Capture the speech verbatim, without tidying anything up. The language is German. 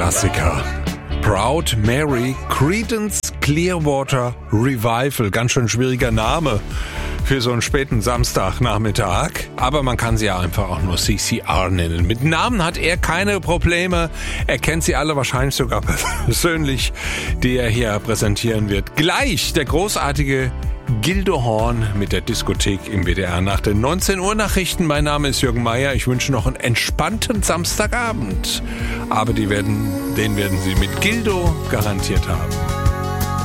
Klassiker. Proud Mary, Creedence Clearwater Revival. Ganz schön schwieriger Name für so einen späten Samstagnachmittag. Aber man kann sie ja einfach auch nur C C R nennen. Mit Namen hat er keine Probleme. Er kennt sie alle wahrscheinlich sogar persönlich, die er hier präsentieren wird. Gleich der großartige Gildo Horn mit der Diskothek im W D R nach den neunzehn Uhr Nachrichten. Mein Name ist Jürgen Meier. Ich wünsche noch einen entspannten Samstagabend. Aber die werden, den werden Sie mit Gildo garantiert haben.